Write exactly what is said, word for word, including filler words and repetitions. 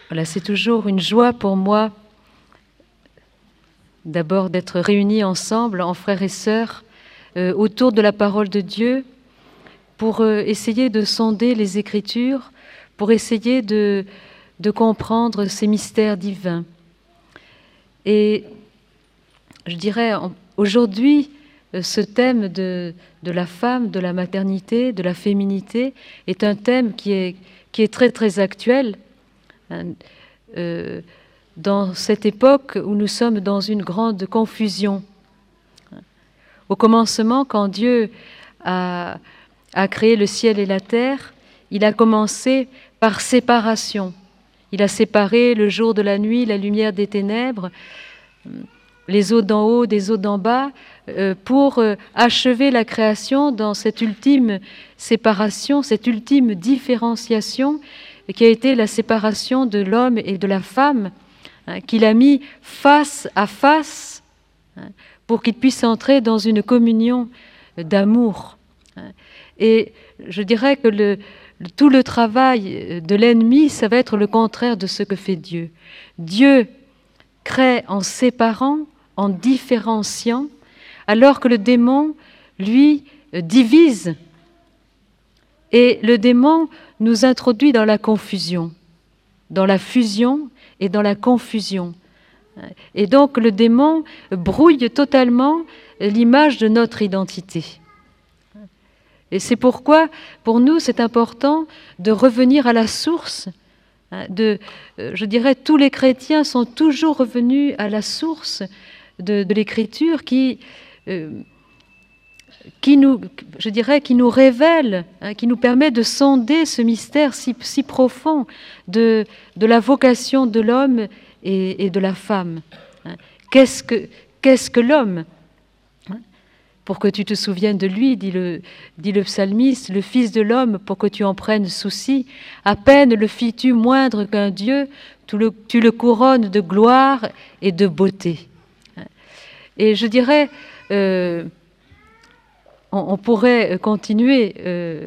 Voilà, c'est toujours une joie pour moi d'abord d'être réunis ensemble en frères et sœurs euh, autour de la parole de Dieu pour euh, essayer de sonder les Écritures, pour essayer de, de comprendre ces mystères divins. Et je dirais, aujourd'hui, ce thème de, de la femme, de la maternité, de la féminité est un thème qui est, qui est très très actuel. Euh, dans cette époque où nous sommes dans une grande confusion. Au commencement, quand Dieu a, a créé le ciel et la terre, il a commencé par séparation. Il a séparé le jour de la nuit, la lumière des ténèbres, les eaux d'en haut des eaux d'en bas, euh, pour euh, achever la création dans cette ultime séparation, cette ultime différenciation qui a été la séparation de l'homme et de la femme, hein, qu'il a mis face à face, hein, pour qu'ils puissent entrer dans une communion d'amour. Hein. Et je dirais que le, tout le travail de l'ennemi, ça va être le contraire de ce que fait Dieu. Dieu crée en séparant, en différenciant, alors que le démon, lui, divise. Et le démon nous introduit dans la confusion, dans la fusion et dans la confusion. Et donc le démon brouille totalement l'image de notre identité. Et c'est pourquoi, pour nous, c'est important de revenir à la source. De, je dirais, tous les chrétiens sont toujours revenus à la source de, de l'Écriture qui, euh, qui nous, je dirais, qui nous révèle, hein, qui nous permet de sonder ce mystère si, si profond de, de la vocation de l'homme et, et de la femme. Hein. Qu'est-ce que, qu'est-ce que l'homme ? Pour que tu te souviennes de lui, dit le, dit le psalmiste, le Fils de l'homme, pour que tu en prennes souci. À peine le fis-tu moindre qu'un Dieu, tu le, tu le couronnes de gloire et de beauté. Et je dirais, euh, on, on pourrait continuer euh,